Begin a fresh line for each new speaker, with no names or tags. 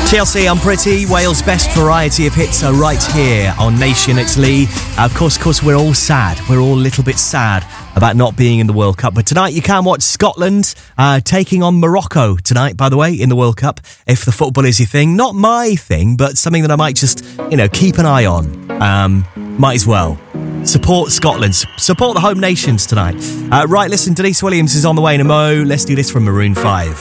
TLC, I'm Pretty, Wales' best variety of hits are right here on Nation. It's Lee. Of course, we're all sad. We're all a little bit sad about not being in the World Cup. But tonight you can watch Scotland taking on Morocco tonight, by the way, in the World Cup, if the football is your thing. Not my thing, but something that I might just, keep an eye on. Might as well. Support Scotland. Support the home nations tonight. Right, listen, Denise Williams is on the way in a mo. Let's do this from Maroon 5.